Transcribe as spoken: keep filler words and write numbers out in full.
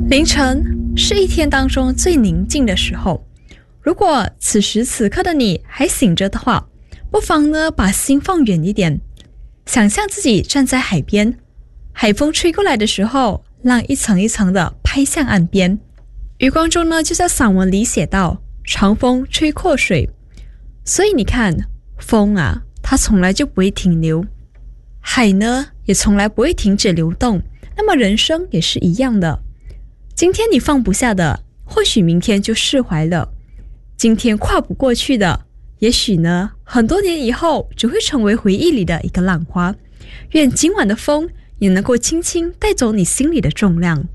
凌晨是一天当中最宁静的时候，如果此时此刻的你还醒着的话，不妨呢把心放远一点，想象自己站在海边，海风吹过来的时候，浪一层一层的拍向岸边。余光中呢就在散文里写道，长风吹阔水。所以你看，风啊，它从来就不会停留，海呢也从来不会停止流动，那么人生也是一样的。今天你放不下的，或许明天就释怀了；今天跨不过去的，也许呢很多年以后只会成为回忆里的一个浪花。愿今晚的风也能够轻轻带走你心里的重量。